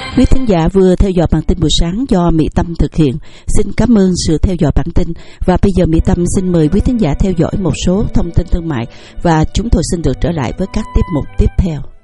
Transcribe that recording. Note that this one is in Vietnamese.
Quý thính giả vừa theo dõi bản tin buổi sáng do Mỹ Tâm thực hiện. Xin cảm ơn sự theo dõi bản tin. Và bây giờ Mỹ Tâm xin mời quý thính giả theo dõi một số thông tin thương mại và chúng tôi xin được trở lại với các tiết mục tiếp theo.